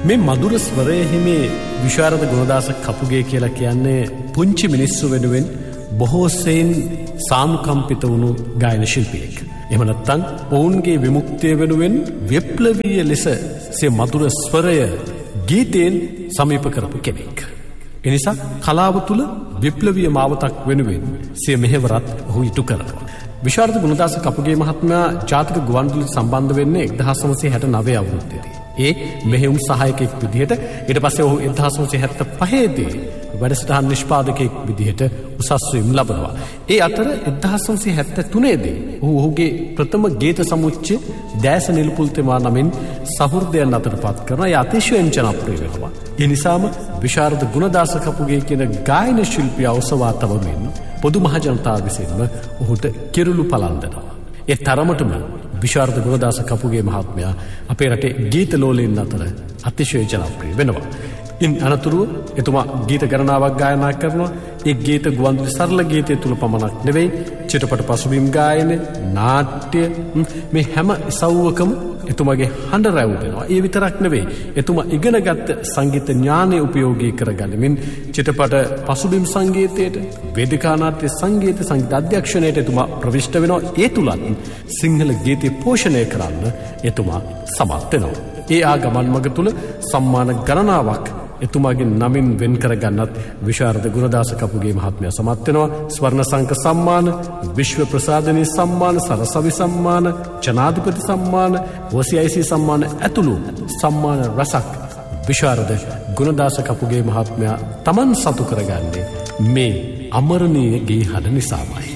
මේ මధుර ස්වරයේ හිමි විශාරද ගුණදාස කපුගේ කියලා කියන්නේ පුංචි මිනිස්සු වෙනුවෙන් බොහෝ සෙයින් සානුකම්පිත වුණු ගායන ශිල්පියෙක්. එහෙම නැත්නම් ඔවුන්ගේ විමුක්තිය වෙනුවෙන් විප්ලවීය ලෙස සිය මధుර ස්වරය ගීතයෙන් සමීප කරපු කෙනෙක්. එනිසා කලාව තුල විප්ලවීය මාවතක් වෙනුවෙන් සිය මෙහෙවරත් ඔහු ඉටු කරනවා. විශාරද ගුණදාස කපුගේ මහත්මයා ජාතික ගුවන්විදුලි සම්බන්ධ වෙන්නේ 1969 අවුරුද්දේදී. ඒ මෙහෙයුම් සහායකයෙක් විදිහට ඊට පස්සේ ඔහු 1975 දී වැඩසටහන් නිෂ්පාදකයෙක් විදිහට උසස් වීම ලබනවා. ඒ අතර 1973 දී ඔහුගේ ප්‍රථම ගීත සමුච්චය දැස නිල්පුල් තෙමා නමින් සහෘදයන් අතරපත් කරනවා. ඒ අතිශයින් ජනප්‍රිය වෙනවා. ඒ නිසාම විශාරද ගුණදාස කපුගේ කියන ගායන ශිල්පියා ඔසවා තබමින් පොදු මහ ජනතාව විසින්ම ඔහුට කිරුළු පලන්දනවා. ඒ තරමටම විශාරද ගුණදාස කපුගේ මහත්මයා අපේ රටේ ගීත ලෝලීන් අතර අතිශය ජනප්‍රිය වෙනවා. ඉන් අනතුරුව එතුමා ගීත ගණනාවක් ගායනා කරනවා. ඒ ගීත ගුවන්විදුලි සරල ගීතය තුල පමණක් නෙවෙයි චිත්‍රපට පසුබිම් ගායන, නාට්‍ය මේ හැම ඉසව්වකම එතුමාගේ හඬ රැවුදෙනවා. ඒ විතරක් නෙවෙයි එතුමා ඉගෙනගත්ත සංගීත ඥානය උපයෝගී කරගනිමින් චිත්‍රපට පසුබිම් සංගීතයට, වේදිකා නාට්‍ය සංගීත අධ්‍යක්ෂණයට එතුමා ප්‍රවිෂ්ඨ වෙනවා. ඒ තුලත් සිංහල ගීතය පෝෂණය කරන්න එතුමා සමත් වෙනවා. ඒ ආගමන් මඟ තුල සම්මාන ගණනාවක් එතුමාගේ නමින් වෙන් කරගන්නත් විශාරද ගුණදාස කපුගේ මහත්මයා සමත් වෙනවා. ස්වර්ණ සංක සම්මාන, විශ්ව ප්‍රසාදනීය සම්මාන, සරසවි සම්මාන, ජනාධිපති සම්මාන, OCIC සම්මාන ඇතුළු සම්මාන රසක් විශාරද ගුණදාස කපුගේ මහත්මයා Taman සතු කරගන්නේ මේ අමරණීය ගී හඬ නිසාමයි.